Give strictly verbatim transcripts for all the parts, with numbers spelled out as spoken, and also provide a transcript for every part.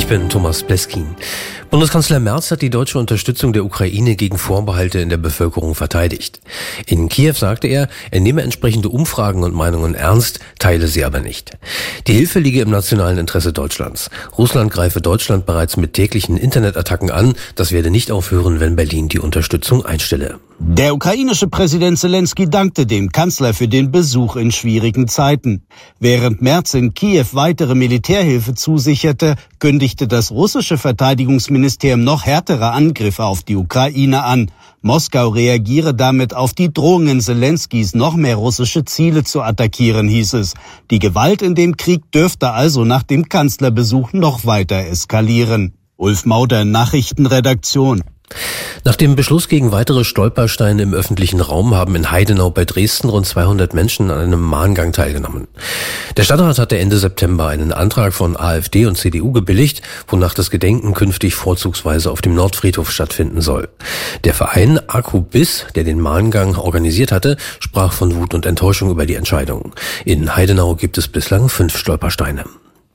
Ich bin Thomas Pleskin. Bundeskanzler Merz hat die deutsche Unterstützung der Ukraine gegen Vorbehalte in der Bevölkerung verteidigt. In Kiew sagte er, er nehme entsprechende Umfragen und Meinungen ernst, teile sie aber nicht. Die Hilfe liege im nationalen Interesse Deutschlands. Russland greife Deutschland bereits mit täglichen Internetattacken an. Das werde nicht aufhören, wenn Berlin die Unterstützung einstelle. Der ukrainische Präsident Zelensky dankte dem Kanzler für den Besuch in schwierigen Zeiten. Während Merz in Kiew weitere Militärhilfe zusicherte, kündigte das russische Verteidigungsministerium noch härtere Angriffe auf die Ukraine an. Moskau reagiere damit auf die Drohungen Zelenskys, noch mehr russische Ziele zu attackieren, hieß es. Die Gewalt in dem Krieg dürfte also nach dem Kanzlerbesuch noch weiter eskalieren. Ulf Mauder, Nachrichtenredaktion. Nach dem Beschluss gegen weitere Stolpersteine im öffentlichen Raum haben in Heidenau bei Dresden rund zweihundert Menschen an einem Mahngang teilgenommen. Der Stadtrat hatte Ende September einen Antrag von AfD und C D U gebilligt, wonach das Gedenken künftig vorzugsweise auf dem Nordfriedhof stattfinden soll. Der Verein Akubis, der den Mahngang organisiert hatte, sprach von Wut und Enttäuschung über die Entscheidung. In Heidenau gibt es bislang fünf Stolpersteine.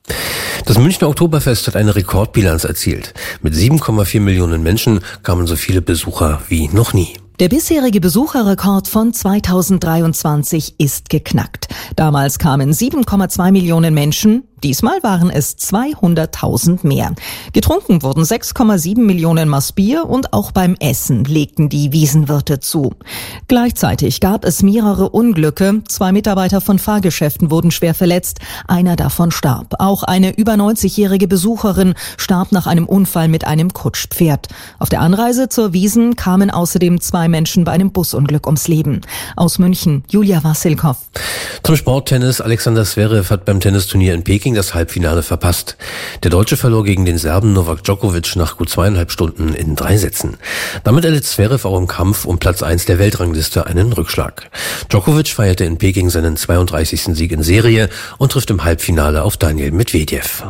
Das Münchner Oktoberfest hat eine Rekordbilanz erzielt. Mit sieben Komma vier Millionen Menschen kamen so viele Besucher wie noch nie. Der bisherige Besucherrekord von zweitausenddreiundzwanzig ist geknackt. Damals kamen sieben Komma zwei Millionen Menschen. Diesmal waren es zweihunderttausend mehr. Getrunken wurden sechs Komma sieben Millionen Maß Bier und auch beim Essen legten die Wiesenwirte zu. Gleichzeitig gab es mehrere Unglücke. Zwei Mitarbeiter von Fahrgeschäften wurden schwer verletzt. Einer davon starb. Auch eine über neunzigjährige Besucherin starb nach einem Unfall mit einem Kutschpferd. Auf der Anreise zur Wiesn kamen außerdem zwei Menschen bei einem Busunglück ums Leben. Aus München, Julia Wassilkow. Zum Sporttennis. Alexander Zverev hat beim Tennisturnier in Peking das Halbfinale verpasst. Der Deutsche verlor gegen den Serben Novak Djokovic nach gut zweieinhalb Stunden in drei Sätzen. Damit erlitt Zverev auch im Kampf um Platz eins der Weltrangliste einen Rückschlag. Djokovic feierte in Peking seinen zweiunddreißigsten Sieg in Serie und trifft im Halbfinale auf Daniil Medvedev.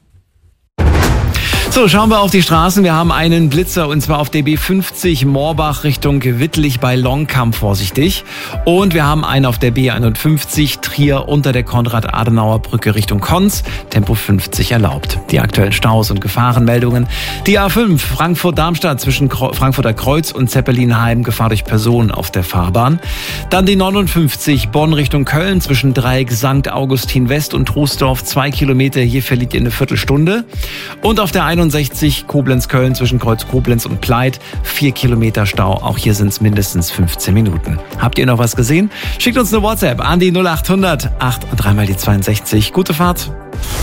So, schauen wir auf die Straßen. Wir haben einen Blitzer und zwar auf D B fünfzig Moorbach Richtung Wittlich bei Longkamp, vorsichtig. Und wir haben einen auf der B einundfünfzig Trier unter der Konrad-Adenauer-Brücke Richtung Konz. Tempo fünfzig erlaubt. Die aktuellen Staus und Gefahrenmeldungen. Die A fünf Frankfurt-Darmstadt zwischen Frankfurter Kreuz und Zeppelinheim, Gefahr durch Personen auf der Fahrbahn. Dann die neunundfünfzig Bonn Richtung Köln zwischen Dreieck Sankt Augustin West und Troisdorf, zwei Kilometer. Hier verliert ihr eine Viertelstunde. Und auf der einundsechzig Koblenz-Köln zwischen Kreuz Koblenz und Pleit, vier Kilometer Stau. Auch hier sind es mindestens fünfzehn Minuten. Habt ihr noch was gesehen? Schickt uns eine WhatsApp an die null acht hundert acht und dreimal die zweiundsechzig. Gute Fahrt.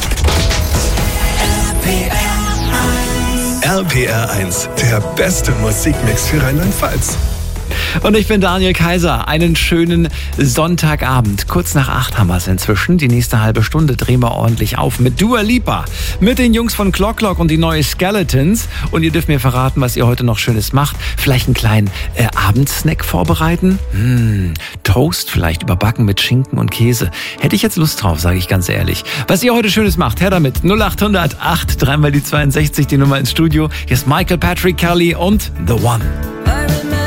R P R eins, der beste Musikmix für Rheinland-Pfalz. Und ich bin Daniel Kaiser. Einen schönen Sonntagabend. Kurz nach acht haben wir es inzwischen. Die nächste halbe Stunde drehen wir ordentlich auf mit Dua Lipa, mit den Jungs von Clock Clock und die neue Skeletons. Und ihr dürft mir verraten, was ihr heute noch Schönes macht. Vielleicht einen kleinen äh, Abendsnack vorbereiten? Hm, Toast vielleicht überbacken mit Schinken und Käse. Hätte ich jetzt Lust drauf, sage ich ganz ehrlich. Was ihr heute Schönes macht, her damit. null acht hundert acht, dreimal die zweiundsechzig, die Nummer ins Studio. Hier ist Michael Patrick Kelly und The One.